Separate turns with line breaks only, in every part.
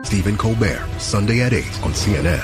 Stephen Colbert, Sunday at 8 on CNN.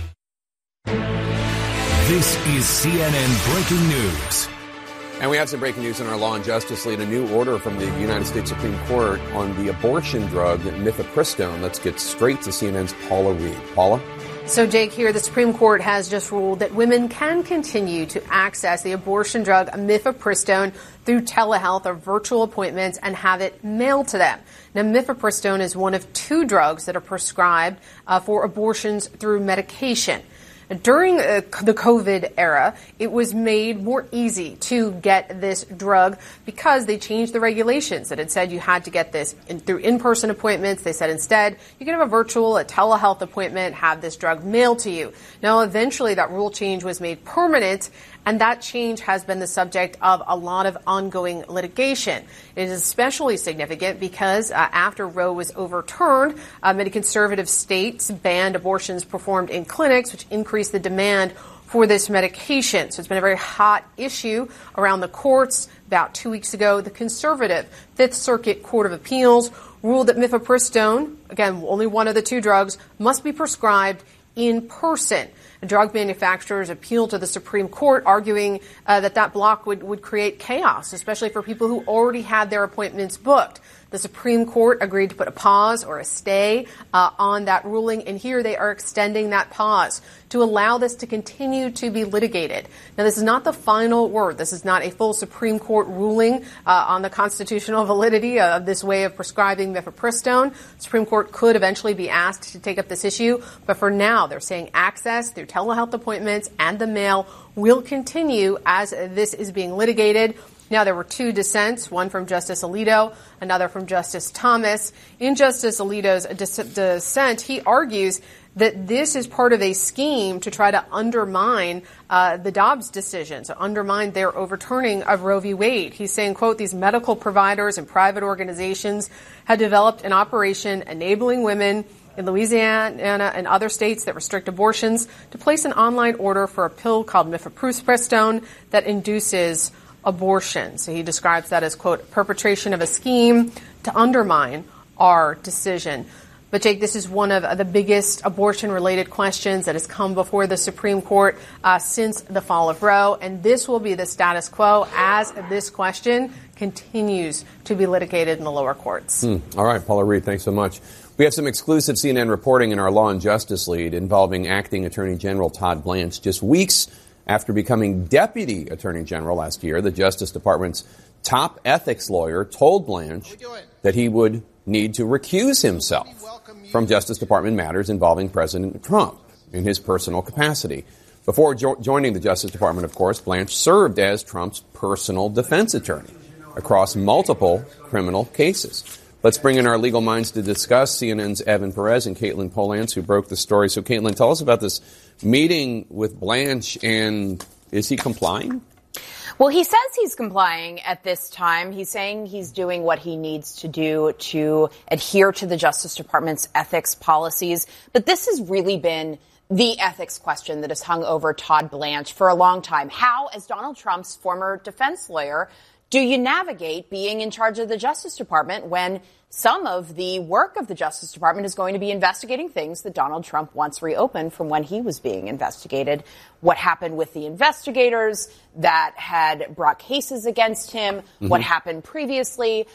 This is CNN Breaking News.
And we have some breaking news in our Law and Justice lead. A new order from the United States Supreme Court on the abortion drug mifepristone. Let's get straight to CNN's Paula Reed. Paula?
So, Jake, here the Supreme Court has just ruled that women can continue to access the abortion drug mifepristone through telehealth or virtual appointments and have it mailed to them. Now, mifepristone is one of 2 drugs that are prescribed for abortions through medication. During the COVID era, it was made more easy to get this drug because they changed the regulations that had said you had to get this through in-person appointments. They said instead you can have a telehealth appointment, have this drug mailed to you. Now, eventually that rule change was made permanent, and that change has been the subject of a lot of ongoing litigation. It is especially significant because after Roe was overturned, many conservative states banned abortions performed in clinics, which increased the demand for this medication. So it's been a very hot issue around the courts. About 2 weeks ago, the conservative Fifth Circuit Court of Appeals ruled that mifepristone, again, only one of the 2 drugs, must be prescribed in person. Drug manufacturers appealed to the Supreme Court, arguing that block would create chaos, especially for people who already had their appointments booked. The Supreme Court agreed to put a pause or a stay on that ruling, and here they are extending that pause to allow this to continue to be litigated. Now, this is not the final word. This is not a full Supreme Court ruling on the constitutional validity of this way of prescribing mifepristone. The Supreme Court could eventually be asked to take up this issue, but for now, they're saying access through telehealth appointments and the mail will continue as this is being litigated. Now, there were 2 dissents, one from Justice Alito, another from Justice Thomas. In Justice Alito's dissent, he argues that this is part of a scheme to try to undermine the Dobbs decision, so undermine their overturning of Roe v. Wade. He's saying, quote, these medical providers and private organizations had developed an operation enabling women in Louisiana and other states that restrict abortions to place an online order for a pill called mifepristone that induces abortion. So he describes that as, quote, perpetration of a scheme to undermine our decision. But, Jake, this is one of the biggest abortion-related questions that has come before the Supreme Court since the fall of Roe, and this will be the status quo as this question continues to be litigated in the lower courts.
All right, Paula Reed, thanks so much. We have some exclusive CNN reporting in our Law and Justice lead involving Acting Attorney General Todd Blanche. Just weeks after becoming Deputy Attorney General last year, the Justice Department's top ethics lawyer told Blanche that he would need to recuse himself from Justice Department matters involving President Trump in his personal capacity. Before joining the Justice Department, of course, Blanche served as Trump's personal defense attorney across multiple criminal cases. Let's bring in our legal minds to discuss. CNN's Evan Perez and Caitlin Polance, who broke the story. So, Caitlin, tell us about this meeting with Blanche, and is he complying?
Well, he says he's complying at this time. He's saying he's doing what he needs to do to adhere to the Justice Department's ethics policies. But this has really been the ethics question that has hung over Todd Blanche for a long time. How, as Donald Trump's former defense lawyer, do you navigate being in charge of the Justice Department when some of the work of the Justice Department is going to be investigating things that Donald Trump wants reopened from when he was being investigated? What happened with the investigators that had brought cases against him? What happened previously?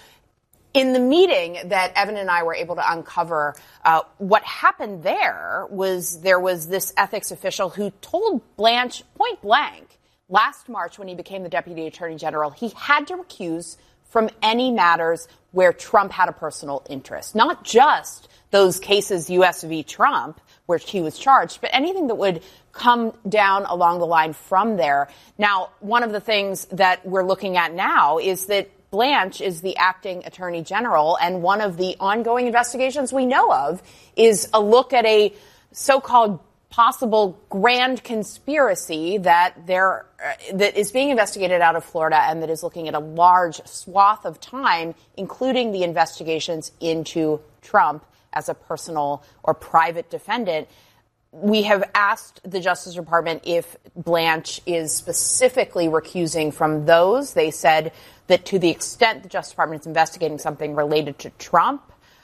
In the meeting that Evan and I were able to uncover, what happened there was this ethics official who told Blanche point blank last March when he became the Deputy Attorney General, he had to recuse from any matters where Trump had a personal interest. Not just those cases U.S. v. Trump, where he was charged, but anything that would come down along the line from there. Now, one of the things that we're looking at now is that Blanche is the acting attorney general, and one of the ongoing investigations we know of is a look at a so-called possible grand conspiracy that is being investigated out of Florida and that is looking at a large swath of time, including the investigations into Trump as a personal or private defendant. We have asked the Justice Department if Blanche is specifically recusing from those. They said that to the extent the Justice Department is investigating something related to Trump,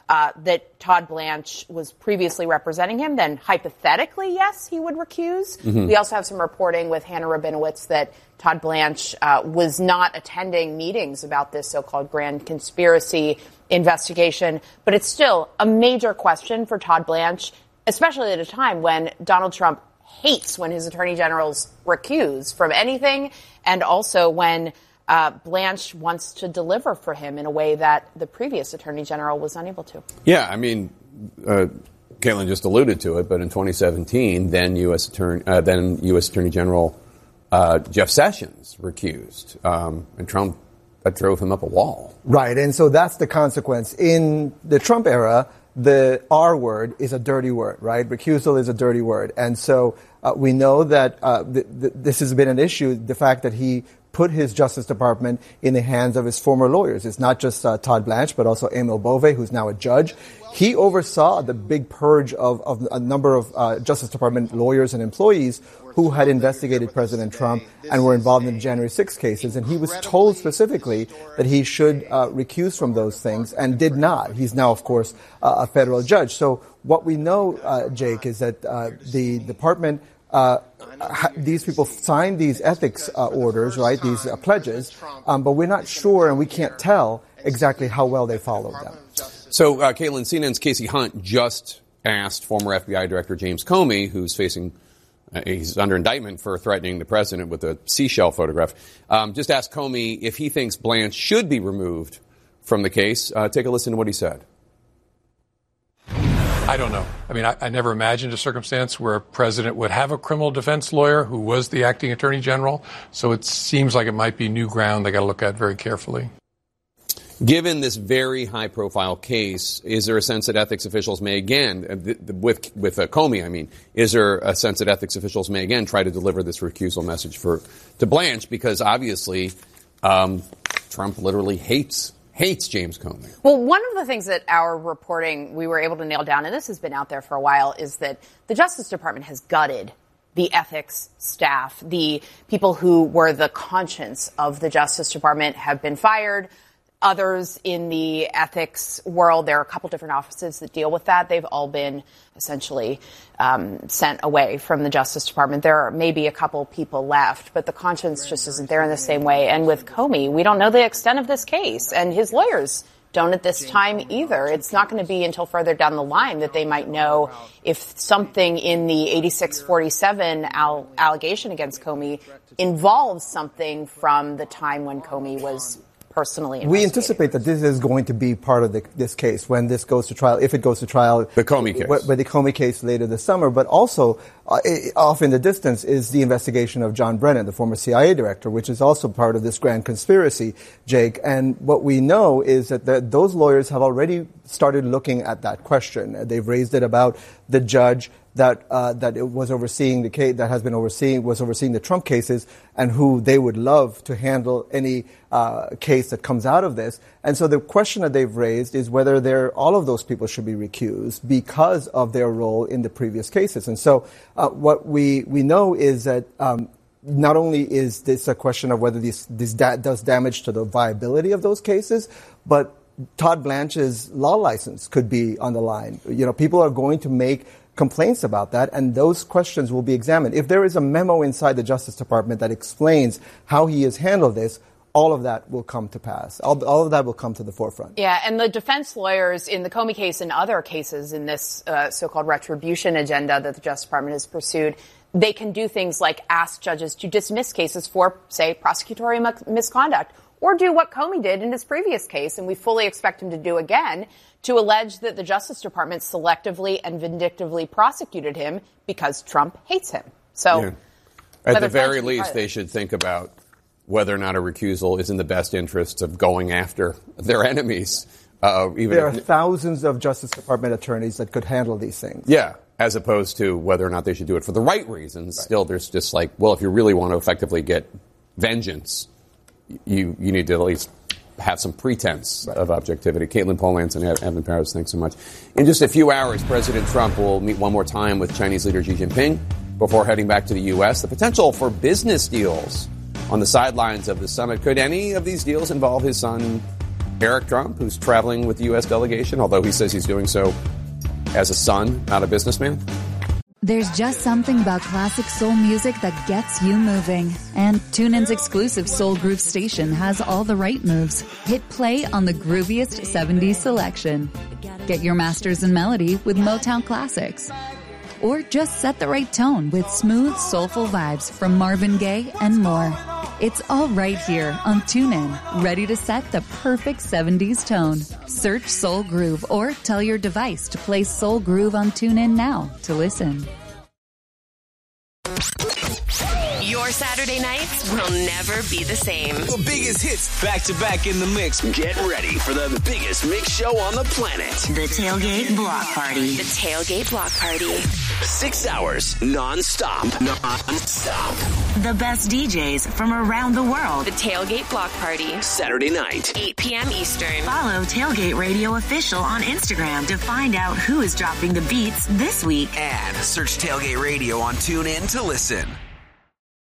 that Todd Blanche was previously representing him, then hypothetically, yes, he would recuse. Mm-hmm. We also have some reporting with Hannah Rabinowitz that Todd Blanche was not attending meetings about this so-called grand conspiracy investigation. But it's still a major question for Todd Blanche, especially at a time when Donald Trump hates when his attorney generals recuse from anything, and also when Blanche wants to deliver for him in a way that the previous attorney general was unable to.
Yeah, I mean, Caitlin just alluded to it, but in 2017, then U.S. Attorney General Jeff Sessions recused, and Trump that drove him up a wall.
Right, and so that's the consequence. In the Trump era, the R word is a dirty word, right? Recusal is a dirty word. And so we know that this has been an issue, the fact that he put his Justice Department in the hands of his former lawyers. It's not just Todd Blanche, but also Emil Bove, who's now a judge. He oversaw the big purge of a number of Justice Department lawyers and employees who had investigated President Trump and were involved in the January 6 cases. And he was told specifically that he should recuse from those things and did not. He's now, of course, a federal judge. So what we know, Jake, is that the department these people signed these ethics orders, right, these pledges, but we're not sure and we can't tell exactly how well they followed them.
So, Caitlin, CNN's Casey Hunt just asked former FBI Director James Comey, who's facing, he's under indictment for threatening the president with a seashell photograph, just asked Comey if he thinks Blanche should be removed from the case. Take a listen to what he said.
I don't know. I mean, I never imagined a circumstance where a president would have a criminal defense lawyer who was the acting attorney general. So it seems like it might be new ground they got to look at very carefully.
Given this very high-profile case, is there a sense that ethics officials may again, with Comey, I mean, is there a sense that ethics officials may again try to deliver this recusal message to Blanche? Because obviously, Trump literally hates James Comey.
Well, one of the things that our reporting we were able to nail down, and this has been out there for a while, is that the Justice Department has gutted the ethics staff. The people who were the conscience of the Justice Department have been fired. Others in the ethics world, there are a couple different offices that deal with that. They've all been essentially sent away from the Justice Department. There are maybe a couple people left, but the conscience just isn't there in the same way. And with Comey, we don't know the extent of this case, and his lawyers don't at this time either. It's not going to be until further down the line that they might know if something in the 8647 allegation against Comey involves something from the time when Comey was personally.
We anticipate that this is going to be part of this case when this goes to trial, if it goes to trial.
The Comey case.
With the Comey case later this summer. But also, off in the distance is the investigation of John Brennan, the former CIA director, which is also part of this grand conspiracy, Jake. And what we know is that those lawyers have already started looking at that question. They've raised it about the judge that it was overseeing the case, that has been overseeing the Trump cases, and who they would love to handle any case that comes out of this. And so the question that they've raised is whether all of those people should be recused because of their role in the previous cases. And so what we know is that not only is this a question of whether this does damage to the viability of those cases, but Todd Blanche's law license could be on the line. You know, people are going to make complaints about that, and those questions will be examined. If there is a memo inside the Justice Department that explains how he has handled this, all of that will come to pass. All of that will come to the forefront.
Yeah, and the defense lawyers in the Comey case and other cases in this so-called retribution agenda that the Justice Department has pursued, they can do things like ask judges to dismiss cases for, say, prosecutorial misconduct, or do what Comey did in his previous case, and we fully expect him to do again, to allege that the Justice Department selectively and vindictively prosecuted him because Trump hates him. So,
yeah. At the very least, they should think about whether or not a recusal is in the best interest of going after their enemies.
There are thousands of Justice Department attorneys that could handle these things.
Yeah, as opposed to whether or not they should do it for the right reasons. Right. Still, there's just like, well, if you really want to effectively get vengeance, you need to at least have some pretense of objectivity. Caitlin Polantz and Evan Paris, thanks so much. In just a few hours, President Trump will meet one more time with Chinese leader Xi Jinping before heading back to the U.S. The potential for business deals on the sidelines of the summit. Could any of these deals involve his son, Eric Trump, who's traveling with the U.S. delegation, although he says he's doing so as a son, not a businessman.
There's just something about classic soul music that gets you moving. And TuneIn's exclusive Soul Groove station has all the right moves. Hit play on the grooviest 70s selection. Get your masters in melody with Motown Classics. Or just set the right tone with smooth, soulful vibes from Marvin Gaye and more. It's all right here on TuneIn, ready to set the perfect 70s tone. Search Soul Groove or tell your device to play Soul Groove on TuneIn now to listen.
Your Saturday nights will never be the same.
The biggest hits back to back in the mix. Get ready for the biggest mix show on the planet.
The Tailgate Block Party. The Tailgate Block Party.
6 hours non-stop.
The best DJs from around the world. The Tailgate Block Party.
Saturday night,
8 p.m. Eastern. Follow Tailgate Radio Official on Instagram to find out who is dropping the beats this week.
And search Tailgate Radio on TuneIn to listen.